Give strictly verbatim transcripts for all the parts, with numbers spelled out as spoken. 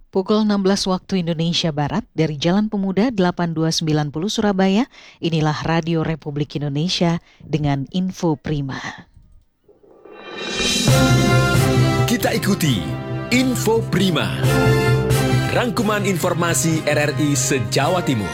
Pukul enam belas waktu Indonesia Barat dari Jalan Pemuda delapan dua sembilan nol Surabaya, inilah Radio Republik Indonesia dengan info prima. Kita ikuti Info Prima, rangkuman informasi R R I se-Jawa Timur.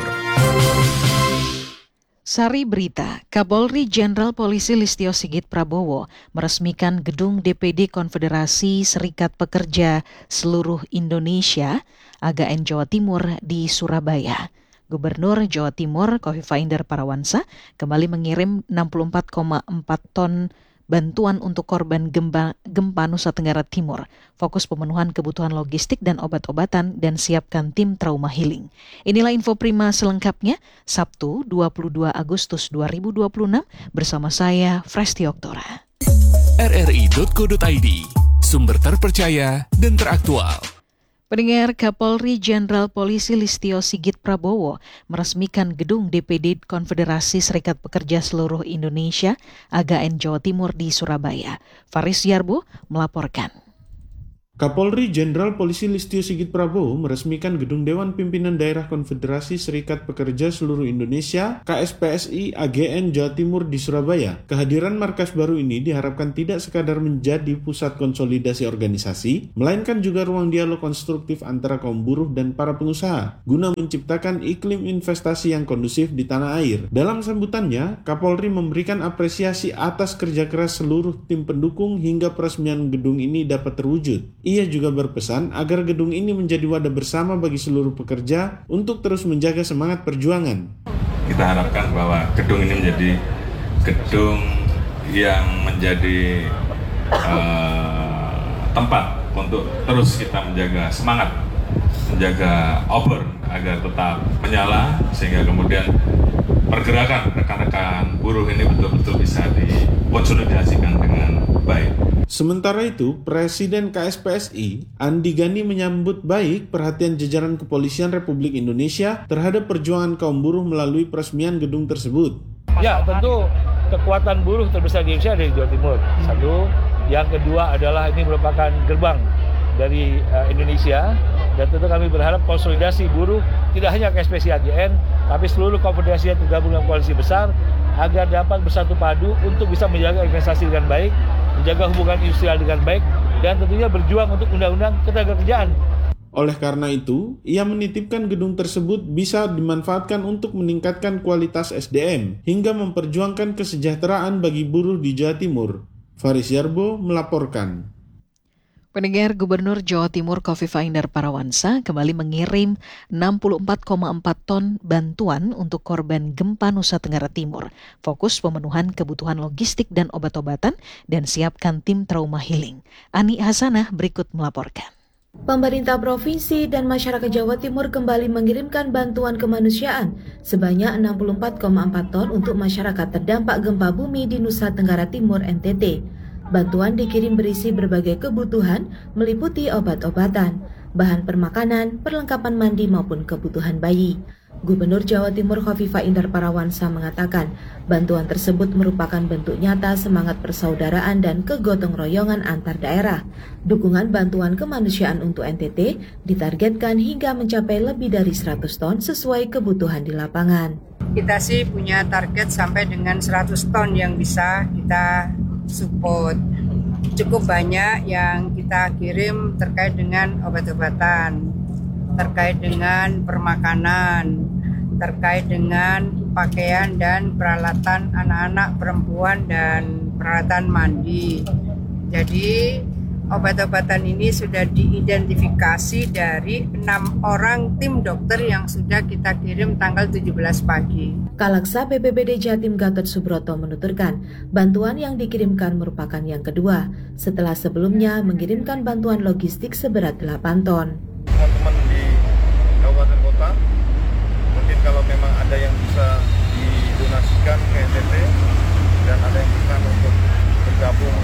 Sari berita, Kapolri Jenderal Polisi Listio Sigit Prabowo meresmikan gedung D P D Konfederasi Serikat Pekerja Seluruh Indonesia A G N Jawa Timur di Surabaya. Gubernur Jawa Timur Khofifah Indar Parawansa kembali mengirim enam puluh empat koma empat ton bantuan untuk korban gempa, gempa Nusa Tenggara Timur, fokus pemenuhan kebutuhan logistik dan obat-obatan, dan siapkan tim trauma healing. Inilah info prima selengkapnya, Sabtu dua puluh dua Agustus dua ribu dua puluh enam, bersama saya, Fresti Oktora. R R I titik co titik I D, sumber terpercaya dan teraktual. Pendengar, Kapolri Jenderal Polisi Listio Sigit Prabowo meresmikan gedung D P D Konfederasi Serikat Pekerja Seluruh Indonesia A G N Jawa Timur di Surabaya. Faris Yarbo melaporkan. Kapolri Jenderal Polisi Listio Sigit Prabowo meresmikan Gedung Dewan Pimpinan Daerah Konfederasi Serikat Pekerja Seluruh Indonesia K S P S I A G N Jawa Timur di Surabaya. Kehadiran markas baru ini diharapkan tidak sekadar menjadi pusat konsolidasi organisasi, melainkan juga ruang dialog konstruktif antara kaum buruh dan para pengusaha, guna menciptakan iklim investasi yang kondusif di tanah air. Dalam sambutannya, Kapolri memberikan apresiasi atas kerja keras seluruh tim pendukung hingga peresmian gedung ini dapat terwujud. Ia juga berpesan agar gedung ini menjadi wadah bersama bagi seluruh pekerja untuk terus menjaga semangat perjuangan. Kita harapkan bahwa gedung ini menjadi gedung yang menjadi uh, tempat untuk terus kita menjaga semangat, menjaga obor agar tetap menyala, sehingga kemudian pergerakan rekan-rekan buruh ini betul-betul bisa dikonsolidasikan dengan baik. Sementara itu, Presiden K S P S I, Andi Gani menyambut baik perhatian jajaran Kepolisian Republik Indonesia terhadap perjuangan kaum buruh melalui peresmian gedung tersebut. Ya, tentu kekuatan buruh terbesar di Indonesia ada di Jawa Timur. Satu, yang kedua adalah ini merupakan gerbang dari uh, Indonesia, dan tentu kami berharap konsolidasi buruh tidak hanya K S P S I A G N, tapi seluruh konfederasi yang tergabung dalam koalisi besar agar dapat bersatu padu untuk bisa menjaga investasi dengan baik, menjaga hubungan industrial dengan baik, dan tentunya berjuang untuk undang-undang ketenagakerjaan. Oleh karena itu, ia menitipkan gedung tersebut bisa dimanfaatkan untuk meningkatkan kualitas S D M hingga memperjuangkan kesejahteraan bagi buruh di Jawa Timur. Faris Yarbo melaporkan. Pendengar, Gubernur Jawa Timur Khofifah Indar Parawansa kembali mengirim enam puluh empat koma empat ton bantuan untuk korban gempa Nusa Tenggara Timur, fokus pemenuhan kebutuhan logistik dan obat-obatan, dan siapkan tim trauma healing. Ani Hasanah berikut melaporkan. Pemerintah Provinsi dan masyarakat Jawa Timur kembali mengirimkan bantuan kemanusiaan sebanyak enam puluh empat koma empat ton untuk masyarakat terdampak gempa bumi di Nusa Tenggara Timur N T T. Bantuan dikirim berisi berbagai kebutuhan meliputi obat-obatan, bahan permakanan, perlengkapan mandi maupun kebutuhan bayi. Gubernur Jawa Timur Khofifah Indar Parawansa mengatakan, bantuan tersebut merupakan bentuk nyata semangat persaudaraan dan kegotong royongan antar daerah. Dukungan bantuan kemanusiaan untuk N T T ditargetkan hingga mencapai lebih dari seratus ton sesuai kebutuhan di lapangan. Kita sih punya target sampai dengan seratus ton yang bisa kita support. Cukup banyak yang kita kirim terkait dengan obat-obatan, terkait dengan permakanan, terkait dengan pakaian dan peralatan anak-anak, perempuan, dan peralatan mandi. Jadi obat-obatan ini sudah diidentifikasi dari enam orang tim dokter yang sudah kita kirim tanggal tujuh belas pagi. Kalaksa B P B D Jatim Gatot Subroto menuturkan, bantuan yang dikirimkan merupakan yang kedua, setelah sebelumnya mengirimkan bantuan logistik seberat delapan ton. Teman-teman di kabupaten kota, mungkin kalau memang ada yang bisa didonasikan ke N T T dan ada yang bisa untuk bergabung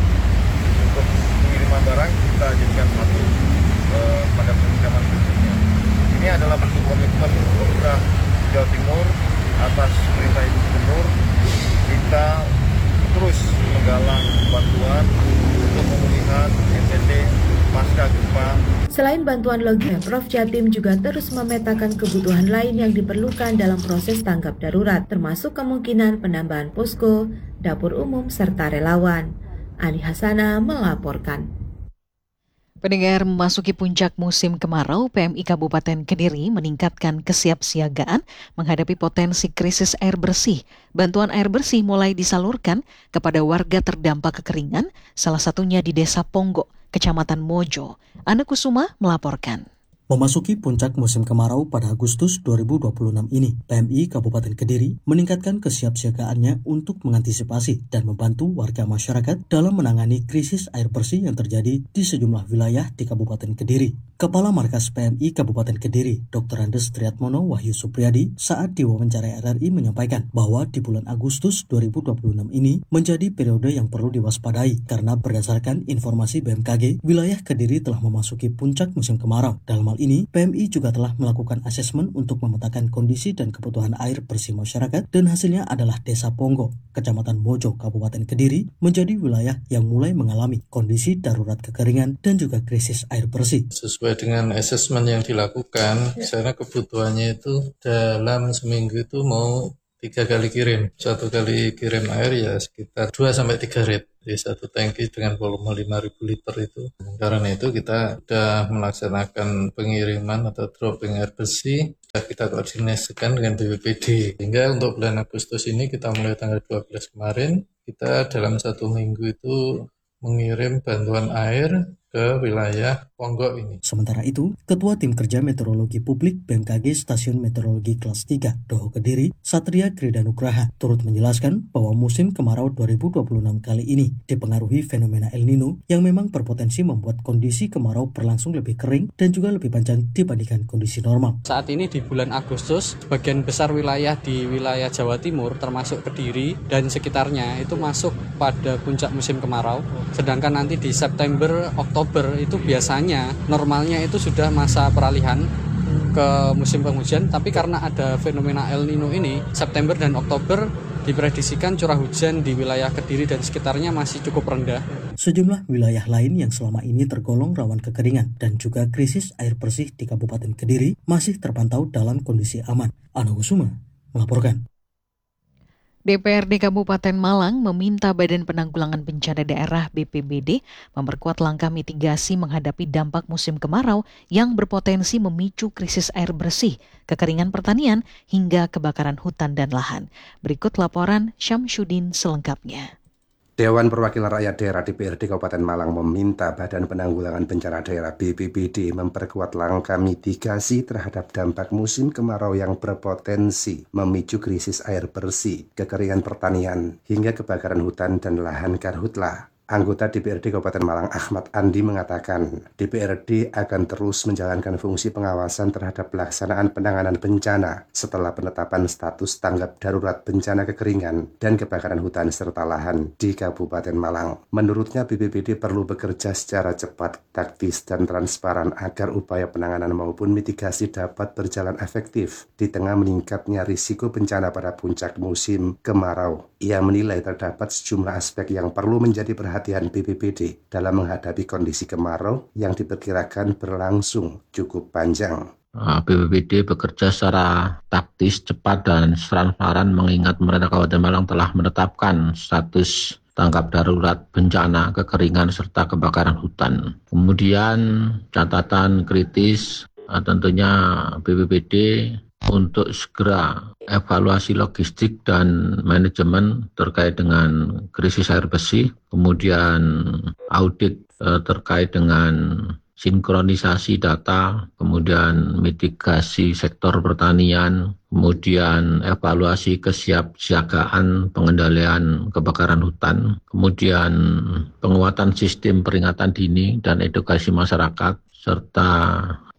untuk pengiriman barang, kita jadikan satu eh, pada pinjaman berikutnya. Ini adalah bentuk komitmen pemerintah Jawa Timur atas perintah Ibu Gubernur, kita terus menggalang bantuan untuk pemulihan N T T pasca gempa Selain bantuan logistik, Pemprov Jatim juga terus memetakan kebutuhan lain yang diperlukan dalam proses tanggap darurat, termasuk kemungkinan penambahan posko, dapur umum, serta relawan. Ani Hasana melaporkan. Pendengar, memasuki puncak musim kemarau, P M I Kabupaten Kediri meningkatkan kesiapsiagaan menghadapi potensi krisis air bersih. Bantuan air bersih mulai disalurkan kepada warga terdampak kekeringan, salah satunya di Desa Ponggo, Kecamatan Mojo. Ana Kusuma melaporkan. Memasuki puncak musim kemarau pada Agustus dua ribu dua puluh enam ini, P M I Kabupaten Kediri meningkatkan kesiapsiagaannya untuk mengantisipasi dan membantu warga masyarakat dalam menangani krisis air bersih yang terjadi di sejumlah wilayah di Kabupaten Kediri. Kepala Markas P M I Kabupaten Kediri, Doktor Andes Triatmono Wahyu Supriyadi, saat diwawancara R R I menyampaikan bahwa di bulan Agustus dua ribu dua puluh enam ini menjadi periode yang perlu diwaspadai karena berdasarkan informasi B M K G, wilayah Kediri telah memasuki puncak musim kemarau. Dalam hal ini, P M I juga telah melakukan asesmen untuk memetakan kondisi dan kebutuhan air bersih masyarakat dan hasilnya adalah Desa Ponggo, Kecamatan Mojo, Kabupaten Kediri menjadi wilayah yang mulai mengalami kondisi darurat kekeringan dan juga krisis air bersih. Sesuai dengan asesmen yang dilakukan, karena kebutuhannya itu dalam seminggu itu mau tiga kali kirim. Satu kali kirim air ya sekitar dua sampai tiga rit. Di satu tangki dengan volume lima ribu liter itu. Karena itu kita sudah melaksanakan pengiriman atau dropping air bersih. Sudah kita koordinasikan dengan B P B D. Sehingga untuk bulan Agustus ini kita mulai tanggal dua belas kemarin, kita dalam satu minggu itu mengirim bantuan air ke wilayah Ponggo ini. Sementara itu, Ketua Tim Kerja Meteorologi Publik B M K G Stasiun Meteorologi Kelas tiga, Doho Kediri, Satria Kridanugraha, turut menjelaskan bahwa musim kemarau dua ribu dua puluh enam kali ini dipengaruhi fenomena El Nino yang memang berpotensi membuat kondisi kemarau berlangsung lebih kering dan juga lebih panjang dibandingkan kondisi normal. Saat ini di bulan Agustus, sebagian besar wilayah di wilayah Jawa Timur termasuk Kediri dan sekitarnya itu masuk pada puncak musim kemarau, sedangkan nanti di September, Oktober Oktober itu biasanya normalnya itu sudah masa peralihan ke musim penghujan, tapi karena ada fenomena El Nino ini, September dan Oktober diprediksikan curah hujan di wilayah Kediri dan sekitarnya masih cukup rendah. Sejumlah wilayah lain yang selama ini tergolong rawan kekeringan dan juga krisis air bersih di Kabupaten Kediri masih terpantau dalam kondisi aman. Ana Kusuma melaporkan. D P R D Kabupaten Malang meminta Badan Penanggulangan Bencana Daerah B P B D memperkuat langkah mitigasi menghadapi dampak musim kemarau yang berpotensi memicu krisis air bersih, kekeringan pertanian, hingga kebakaran hutan dan lahan. Berikut laporan Syamsuddin selengkapnya. Dewan Perwakilan Rakyat Daerah D P R D Kabupaten Malang meminta Badan Penanggulangan Bencana Daerah B P B D memperkuat langkah mitigasi terhadap dampak musim kemarau yang berpotensi memicu krisis air bersih, kekeringan pertanian, hingga kebakaran hutan dan lahan karhutla. Anggota D P R D Kabupaten Malang Ahmad Andi mengatakan D P R D akan terus menjalankan fungsi pengawasan terhadap pelaksanaan penanganan bencana setelah penetapan status tanggap darurat bencana kekeringan dan kebakaran hutan serta lahan di Kabupaten Malang. Menurutnya B P B D perlu bekerja secara cepat, taktis, dan transparan agar upaya penanganan maupun mitigasi dapat berjalan efektif di tengah meningkatnya risiko bencana pada puncak musim kemarau. Ia menilai terdapat sejumlah aspek yang perlu menjadi perhatian B P B D dalam menghadapi kondisi kemarau yang diperkirakan berlangsung cukup panjang. B P B D bekerja secara taktis, cepat, dan transparan mengingat pemerintah Kabupaten Malang telah menetapkan status tanggap darurat bencana, kekeringan, serta kebakaran hutan. Kemudian catatan kritis tentunya B P B D untuk segera evaluasi logistik dan manajemen terkait dengan krisis air bersih, kemudian audit eh, terkait dengan sinkronisasi data, kemudian mitigasi sektor pertanian, kemudian evaluasi kesiapsiagaan pengendalian kebakaran hutan, kemudian penguatan sistem peringatan dini dan edukasi masyarakat, serta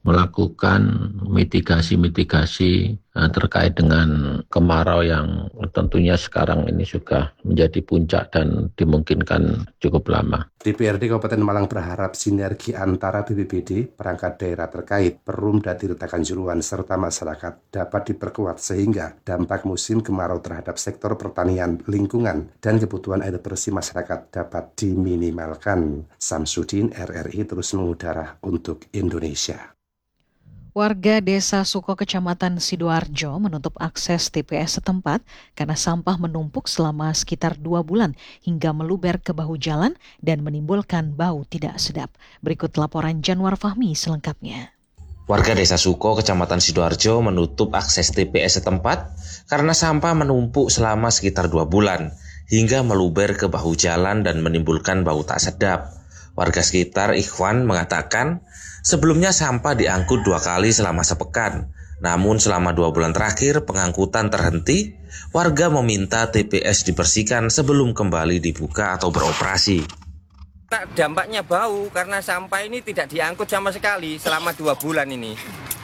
melakukan mitigasi-mitigasi terkait dengan kemarau yang tentunya sekarang ini sudah menjadi puncak dan dimungkinkan cukup lama. D P R D Kabupaten Malang berharap sinergi antara B P B D, perangkat daerah terkait, Perumda Tirta Kanjuruhan, serta masyarakat dapat diperkuat sehingga dampak musim kemarau terhadap sektor pertanian, lingkungan, dan kebutuhan air bersih masyarakat dapat diminimalkan. Samsudin, R R I terus mengudara untuk Indonesia. Warga Desa Suko, Kecamatan Sidoarjo menutup akses T P S setempat karena sampah menumpuk selama sekitar dua bulan hingga meluber ke bahu jalan dan menimbulkan bau tidak sedap. Berikut laporan Janwar Fahmi selengkapnya. Warga Desa Suko, Kecamatan Sidoarjo menutup akses T P S setempat karena sampah menumpuk selama sekitar dua bulan hingga meluber ke bahu jalan dan menimbulkan bau tak sedap. Warga sekitar Ikhwan mengatakan sebelumnya sampah diangkut dua kali selama sepekan. Namun selama dua bulan terakhir pengangkutan terhenti. Warga meminta T P S dibersihkan sebelum kembali dibuka atau beroperasi. Dampaknya bau karena sampah ini tidak diangkut sama sekali selama dua bulan ini.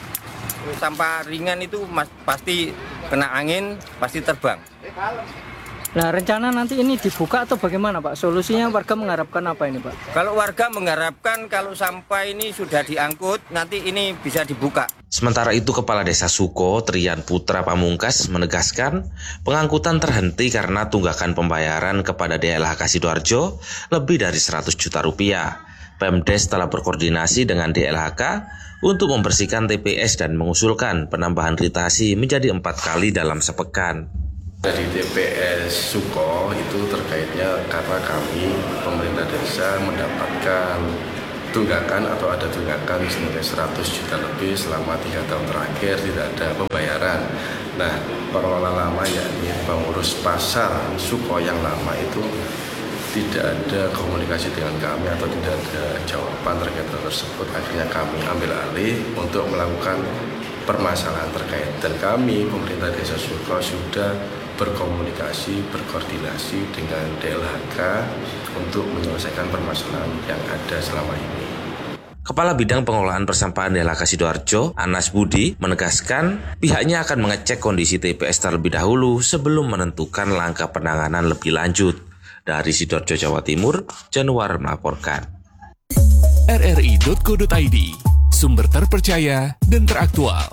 Sampah ringan itu mas, pasti kena angin, pasti terbang. Nah, rencana nanti ini dibuka atau bagaimana, Pak? Solusinya warga mengharapkan apa ini, Pak? Kalau warga mengharapkan kalau sampah ini sudah diangkut, nanti ini bisa dibuka. Sementara itu, Kepala Desa Suko, Trian Putra Pamungkas, menegaskan pengangkutan terhenti karena tunggakan pembayaran kepada D L H K Sidoarjo lebih dari seratus juta rupiah. Pemdes telah berkoordinasi dengan D L H K untuk membersihkan T P S dan mengusulkan penambahan ritasi menjadi empat kali dalam sepekan. Dari T P S Suko itu terkaitnya karena kami pemerintah desa mendapatkan tunggakan atau ada tunggakan senilai seratus juta lebih selama tiga tahun terakhir tidak ada pembayaran. Nah, pengelola lama yakni pengurus pasar Suko yang lama itu tidak ada komunikasi dengan kami atau tidak ada jawaban terkait hal tersebut. Akhirnya kami ambil alih untuk melakukan permasalahan terkait, dan kami pemerintah desa Suko sudah berkomunikasi, berkoordinasi dengan D L H K untuk menyelesaikan permasalahan yang ada selama ini. Kepala Bidang Pengelolaan Persampahan D L H K Sidoarjo, Anas Budi, menegaskan pihaknya akan mengecek kondisi T P S terlebih dahulu sebelum menentukan langkah penanganan lebih lanjut. Dari Sidoarjo, Jawa Timur, Januar melaporkan. R R I titik co titik I D, sumber terpercaya dan teraktual.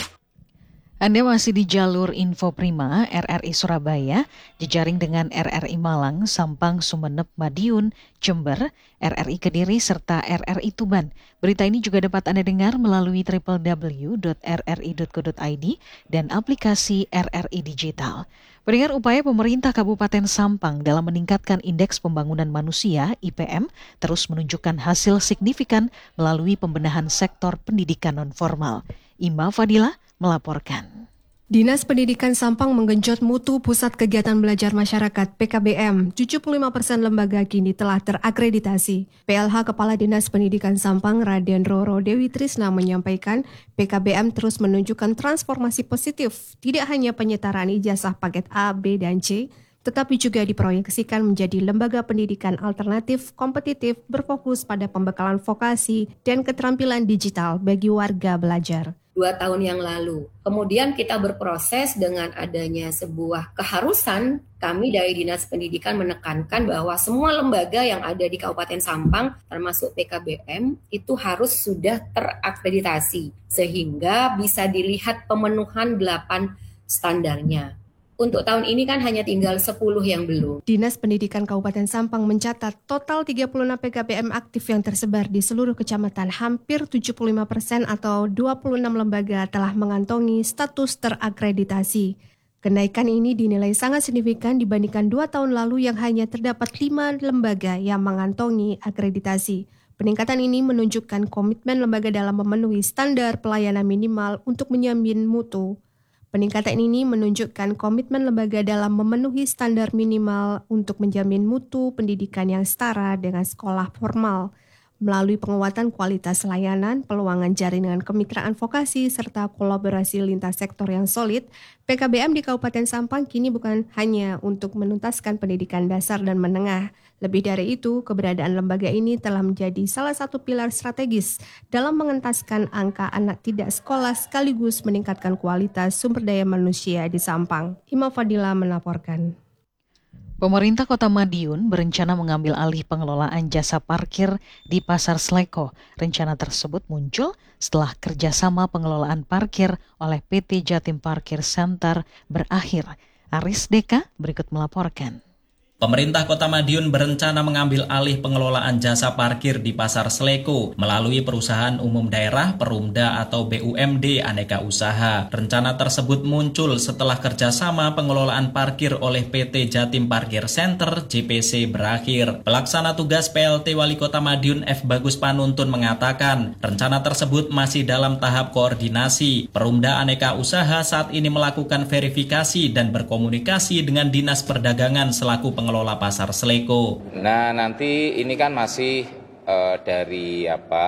Anda masih di jalur Info Prima R R I Surabaya, jejaring dengan R R I Malang, Sampang, Sumeneb, Madiun, Jember, R R I Kediri, serta R R I Tuban. Berita ini juga dapat Anda dengar melalui w w w titik r r i titik co titik i d dan aplikasi R R I Digital. Pendengar, upaya pemerintah Kabupaten Sampang dalam meningkatkan Indeks Pembangunan Manusia I P M terus menunjukkan hasil signifikan melalui pembenahan sektor pendidikan nonformal. Ima Fadila melaporkan. Dinas Pendidikan Sampang menggenjot mutu Pusat Kegiatan Belajar Masyarakat P K B M. tujuh puluh lima persen lembaga kini telah terakreditasi. P L H Kepala Dinas Pendidikan Sampang Raden Roro Dewi Trisna menyampaikan P K B M terus menunjukkan transformasi positif, tidak hanya penyetaraan ijazah paket A, B, dan C, tetapi juga diproyeksikan menjadi lembaga pendidikan alternatif, kompetitif, berfokus pada pembekalan vokasi dan keterampilan digital bagi warga belajar. Dua tahun yang lalu. Kemudian kita berproses dengan adanya sebuah keharusan, kami dari Dinas Pendidikan menekankan bahwa semua lembaga yang ada di Kabupaten Sampang, termasuk P K B M, itu harus sudah terakreditasi, sehingga bisa dilihat pemenuhan delapan standarnya. Untuk tahun ini kan hanya tinggal sepuluh yang belum. Dinas Pendidikan Kabupaten Sampang mencatat total tiga puluh enam P K B M aktif yang tersebar di seluruh kecamatan. Hampir tujuh puluh lima persen atau dua puluh enam lembaga telah mengantongi status terakreditasi. Kenaikan ini dinilai sangat signifikan dibandingkan dua tahun lalu yang hanya terdapat lima lembaga yang mengantongi akreditasi. Peningkatan ini menunjukkan komitmen lembaga dalam memenuhi standar pelayanan minimal untuk menjamin mutu. Peningkatan ini menunjukkan komitmen lembaga dalam memenuhi standar minimal untuk menjamin mutu pendidikan yang setara dengan sekolah formal. Melalui penguatan kualitas layanan, peluangan jaringan kemitraan vokasi, serta kolaborasi lintas sektor yang solid, P K B M di Kabupaten Sampang kini bukan hanya untuk menuntaskan pendidikan dasar dan menengah, Lebih dari itu, keberadaan lembaga ini telah menjadi salah satu pilar strategis dalam mengentaskan angka anak tidak sekolah sekaligus meningkatkan kualitas sumber daya manusia di Sampang. Ima Fadila melaporkan. Pemerintah Kota Madiun berencana mengambil alih pengelolaan jasa parkir di Pasar Sleko. Rencana tersebut muncul setelah kerjasama pengelolaan parkir oleh P T Jatim Parkir Center berakhir. Aris Deka berikut melaporkan. Pemerintah Kota Madiun berencana mengambil alih pengelolaan jasa parkir di Pasar Sleko melalui Perusahaan Umum Daerah Perumda atau B U M D Aneka Usaha. Rencana tersebut muncul setelah kerjasama pengelolaan parkir oleh P T Jatim Parkir Center J P C berakhir. Pelaksana tugas P L T Wali Kota Madiun F. Bagus Panuntun mengatakan rencana tersebut masih dalam tahap koordinasi. Perumda Aneka Usaha saat ini melakukan verifikasi dan berkomunikasi dengan Dinas Perdagangan selaku pengelola pengelola Pasar Sleko. Nah, nanti ini kan masih uh, dari apa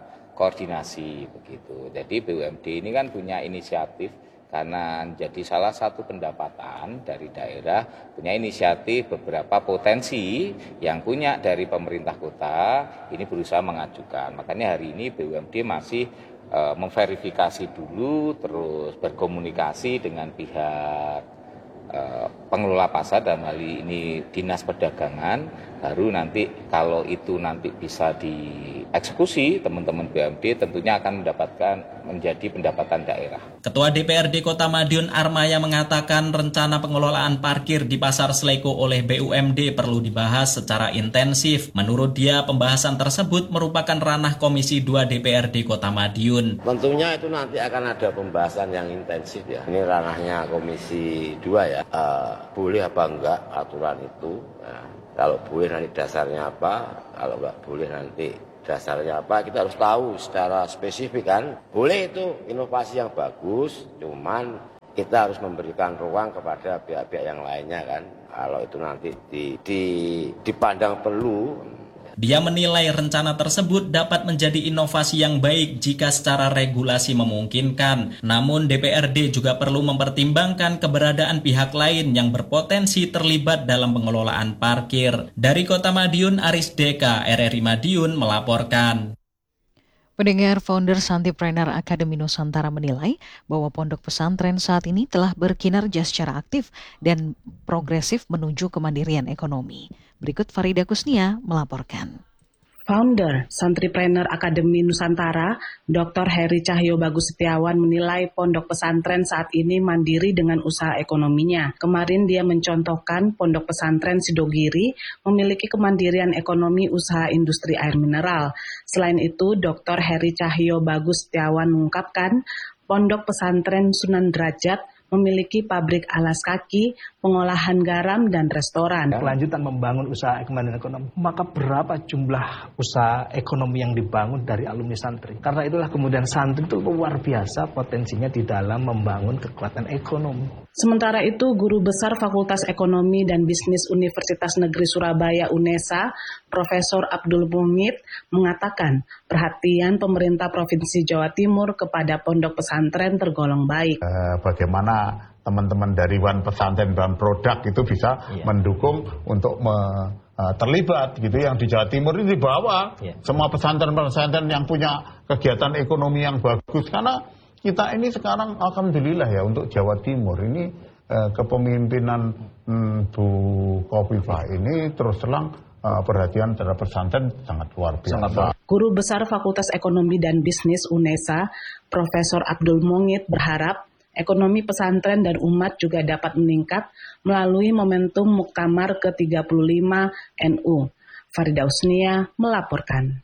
koordinasi begitu. Jadi B U M D ini kan punya inisiatif karena jadi salah satu pendapatan dari daerah, punya inisiatif beberapa potensi yang punya dari pemerintah kota ini berusaha mengajukan. Makanya hari ini B U M D masih uh, memverifikasi dulu, terus berkomunikasi dengan pihak pengelola pasar dan hal ini Dinas Perdagangan, baru nanti kalau itu nanti bisa dieksekusi teman-teman B U M D tentunya akan mendapatkan menjadi pendapatan daerah. Ketua D P R D Kota Madiun Armaya mengatakan rencana pengelolaan parkir di Pasar Sleko oleh B U M D perlu dibahas secara intensif. Menurut dia pembahasan tersebut merupakan ranah Komisi dua D P R D Kota Madiun. Tentunya itu nanti akan ada pembahasan yang intensif ya. Ini ranahnya Komisi dua ya. Uh, boleh apa enggak aturan itu, nah, kalau boleh nanti dasarnya apa, kalau enggak boleh nanti dasarnya apa, kita harus tahu secara spesifik kan. Boleh itu inovasi yang bagus, cuman kita harus memberikan ruang kepada pihak-pihak yang lainnya kan, kalau itu nanti di, di, dipandang perlu. Dia menilai rencana tersebut dapat menjadi inovasi yang baik jika secara regulasi memungkinkan. Namun D P R D juga perlu mempertimbangkan keberadaan pihak lain yang berpotensi terlibat dalam pengelolaan parkir. Dari Kota Madiun, Aris Deka, R R I Madiun melaporkan. Pendengar, founder Santipreneur Akademi Nusantara menilai bahwa pondok pesantren saat ini telah berkinerja secara aktif dan progresif menuju kemandirian ekonomi. Berikut Farida Kusnia melaporkan. Founder Santipreneur Akademi Nusantara, Doktor Heri Cahyo Bagus Setiawan menilai pondok pesantren saat ini mandiri dengan usaha ekonominya. Kemarin dia mencontohkan pondok pesantren Sidogiri memiliki kemandirian ekonomi usaha industri air mineral. Selain itu, Doktor Heri Cahyo Bagus Setiawan mengungkapkan pondok pesantren Sunan Derajat memiliki pabrik alas kaki, pengolahan garam, dan restoran. Kelanjutan membangun usaha kemandirian ekonomi, maka berapa jumlah usaha ekonomi yang dibangun dari alumni santri? Karena itulah kemudian santri itu luar biasa potensinya di dalam membangun kekuatan ekonomi. Sementara itu, Guru Besar Fakultas Ekonomi dan Bisnis Universitas Negeri Surabaya UNESA, Profesor Abdul Mungit, mengatakan perhatian pemerintah Provinsi Jawa Timur kepada pondok pesantren tergolong baik. Eh, bagaimana teman-teman dari Wan Pesantren dan Produk itu bisa iya. mendukung untuk me, uh, terlibat gitu yang di Jawa Timur ini dibawa iya. semua pesantren-pesantren yang punya kegiatan ekonomi yang bagus, karena kita ini sekarang alhamdulillah ya untuk Jawa Timur ini uh, kepemimpinan hmm, Bu Khofifah ini terus terang uh, perhatian terhadap pesantren sangat luar biasa. Guru Besar Fakultas Ekonomi dan Bisnis UNESA, Profesor Abdul Mungit berharap ekonomi pesantren dan umat juga dapat meningkat melalui momentum Muktamar ke tiga puluh lima N U. Farida Usnia melaporkan.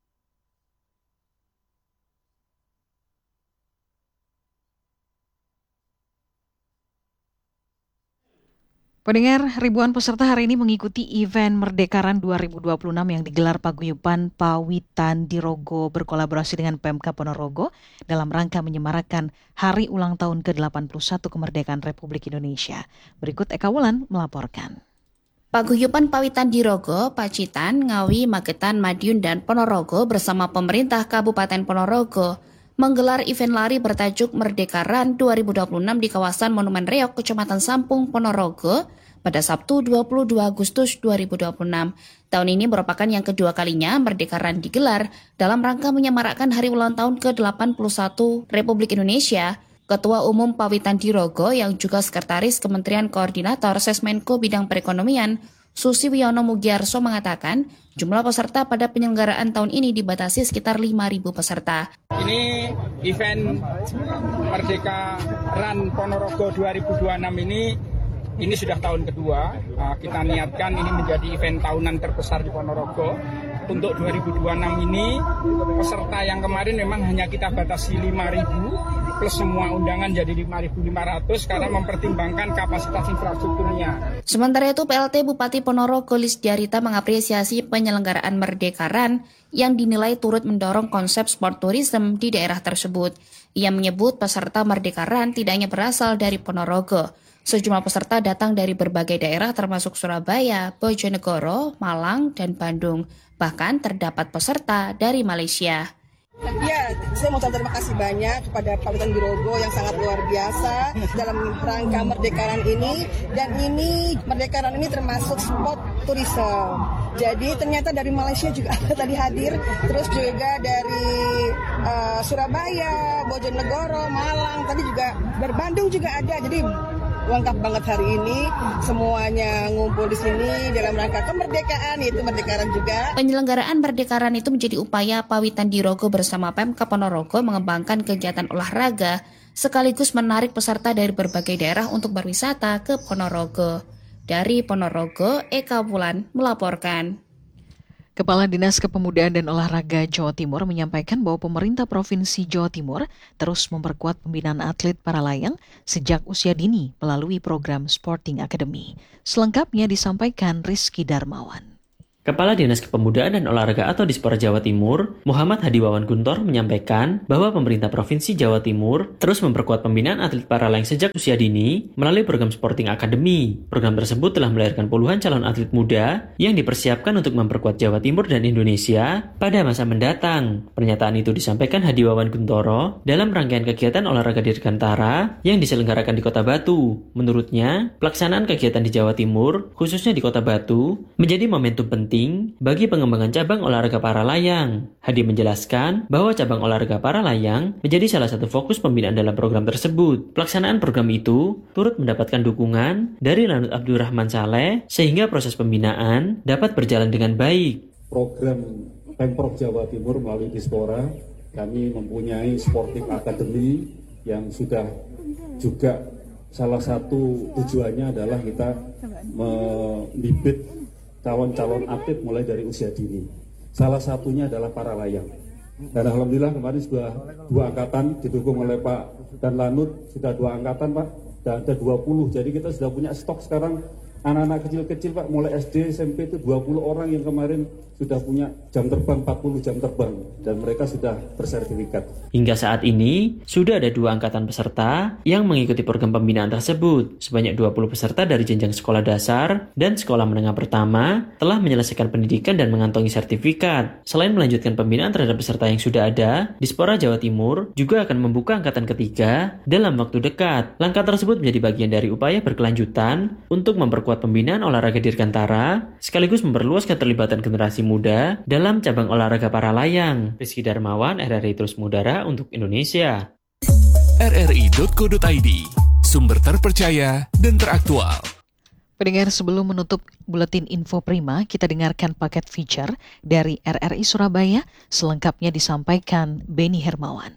Pendengar, ribuan peserta hari ini mengikuti event Merdekaran dua ribu dua puluh enam yang digelar Paguyuban Pawitan Dirogo berkolaborasi dengan Pemka Ponorogo dalam rangka menyemarakan Hari Ulang Tahun ke delapan puluh satu Kemerdekaan Republik Indonesia. Berikut Eka Wulan melaporkan. Paguyuban Pawitan Dirogo, Pacitan, Ngawi, Magetan, Madiun, dan Ponorogo bersama pemerintah Kabupaten Ponorogo menggelar event lari bertajuk Merdekaran dua ribu dua puluh enam di kawasan Monumen Reog, Kecamatan Sampung, Ponorogo pada Sabtu dua puluh dua Agustus dua ribu dua puluh enam. Tahun ini merupakan yang kedua kalinya Merdeka Run digelar dalam rangka menyemarakkan hari ulang tahun ke delapan puluh satu Republik Indonesia. Ketua Umum Pawitan Dirogo yang juga Sekretaris Kementerian Koordinator Sesmenko Bidang Perekonomian, Susi Wiono Mugiarso mengatakan, jumlah peserta pada penyelenggaraan tahun ini dibatasi sekitar lima ribu peserta. Ini event Merdeka Run Ponorogo dua ribu dua puluh enam ini Ini sudah tahun kedua, uh, kita niatkan ini menjadi event tahunan terbesar di Ponorogo. Untuk dua ribu dua puluh enam ini, peserta yang kemarin memang hanya kita batasi lima ribu, plus semua undangan jadi lima ribu lima ratus karena mempertimbangkan kapasitas infrastrukturnya. Sementara itu, P L T Bupati Ponorogo Lisdiarita mengapresiasi penyelenggaraan Merdeka Run yang dinilai turut mendorong konsep sport tourism di daerah tersebut. Ia menyebut peserta Merdeka Run tidak hanya berasal dari Ponorogo. Sejumlah peserta datang dari berbagai daerah termasuk Surabaya, Bojonegoro, Malang, dan Bandung. Bahkan terdapat peserta dari Malaysia. Ya, saya mau terima kasih banyak kepada Pawitan Dirogo yang sangat luar biasa dalam rangka Merdeka Run ini. Dan ini, Merdeka Run ini termasuk spot tourism. Jadi ternyata dari Malaysia juga ada tadi hadir. Terus juga dari uh, Surabaya, Bojonegoro, Malang, tadi juga dari Bandung juga ada. Jadi lengkap banget hari ini, semuanya ngumpul di sini dalam rangka kemerdekaan, yaitu Merdeka Run juga. Penyelenggaraan Merdeka Run itu menjadi upaya Pawitan Dirogo bersama Pemkab Ponorogo mengembangkan kegiatan olahraga, sekaligus menarik peserta dari berbagai daerah untuk berwisata ke Ponorogo. Dari Ponorogo, Eka Wulan melaporkan. Kepala Dinas Kepemudaan dan Olahraga Jawa Timur menyampaikan bahwa pemerintah Provinsi Jawa Timur terus memperkuat pembinaan atlet para layang sejak usia dini melalui program Sporting Academy. Selengkapnya disampaikan Rizky Darmawan. Kepala Dinas Kepemudaan dan Olahraga atau Dispora Jawa Timur, Muhammad Hadi Wawan Guntor menyampaikan bahwa pemerintah Provinsi Jawa Timur terus memperkuat pembinaan atlet para layang sejak usia dini melalui program Sporting Academy. Program tersebut telah melahirkan puluhan calon atlet muda yang dipersiapkan untuk memperkuat Jawa Timur dan Indonesia pada masa mendatang. Pernyataan itu disampaikan Hadi Wawan Guntoro dalam rangkaian kegiatan olahraga dirgantara yang diselenggarakan di Kota Batu. Menurutnya, pelaksanaan kegiatan di Jawa Timur, khususnya di Kota Batu, menjadi momentum penting bagi pengembangan cabang olahraga para layang. Hadi menjelaskan bahwa cabang olahraga para layang menjadi salah satu fokus pembinaan dalam program tersebut. Pelaksanaan program itu turut mendapatkan dukungan dari Lanut Abdurrahman Saleh sehingga proses pembinaan dapat berjalan dengan baik. Program Pemprov Jawa Timur melalui Dispora, kami mempunyai Sporting Academy yang sudah juga salah satu tujuannya adalah kita membibit calon-calon atlet mulai dari usia dini. Salah satunya adalah para layang. Dan alhamdulillah kemarin sudah dua angkatan didukung oleh Pak dan Lanut, sudah dua angkatan Pak, dan ada dua puluh. Jadi kita sudah punya stok sekarang anak-anak kecil-kecil Pak, mulai S D, S M P itu dua puluh orang yang kemarin sudah punya jam terbang, empat puluh jam terbang, dan mereka sudah bersertifikat. Hingga saat ini, sudah ada dua angkatan peserta yang mengikuti program pembinaan tersebut. Sebanyak dua puluh peserta dari jenjang sekolah dasar dan sekolah menengah pertama telah menyelesaikan pendidikan dan mengantongi sertifikat. Selain melanjutkan pembinaan terhadap peserta yang sudah ada, Dispora Jawa Timur juga akan membuka angkatan ketiga dalam waktu dekat. Langkah tersebut menjadi bagian dari upaya berkelanjutan untuk memperkuat pembinaan olahraga dirgantara, sekaligus memperluas keterlibatan generasi muda dalam cabang olahraga para layang. Rizky Darmawan, R R I Terus Mudara untuk Indonesia. R R I dot co dot I D, sumber terpercaya dan teraktual. Pendengar, sebelum menutup buletin info prima, kita dengarkan paket feature dari R R I Surabaya, selengkapnya disampaikan Beni Hermawan.